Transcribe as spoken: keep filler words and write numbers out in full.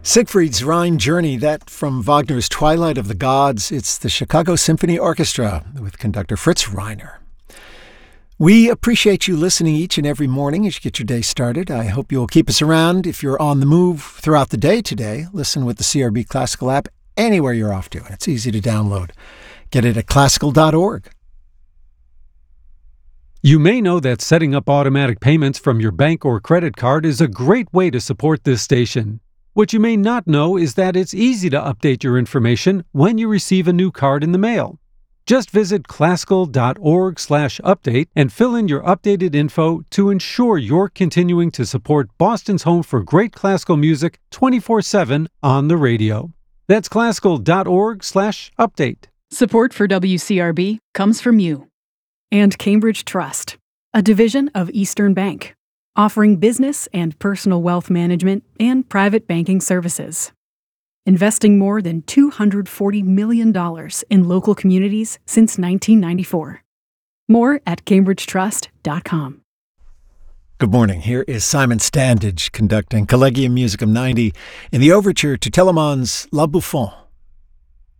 Siegfried's Rhine Journey, that from Wagner's Twilight of the Gods. It's the Chicago Symphony Orchestra with conductor Fritz Reiner. We appreciate you listening each and every morning as you get your day started. I hope you'll keep us around if you're on the move throughout the day today. Listen with the C R B Classical app anywhere you're off to, and it's easy to download. Get it at classical dot org. You may know that setting up automatic payments from your bank or credit card is a great way to support this station. What you may not know is that it's easy to update your information when you receive a new card in the mail. Just visit classical dot org slash update and fill in your updated info to ensure you're continuing to support Boston's home for great classical music twenty-four seven on the radio. That's classical dot org slash update. Support for W C R B comes from you. And Cambridge Trust, a division of Eastern Bank, offering business and personal wealth management and private banking services. Investing more than two hundred forty million dollars in local communities since nineteen ninety-four. More at cambridge trust dot com. Good morning. Here is Simon Standage conducting Collegium Musicum ninety in the overture to Telemann's La Bouffon.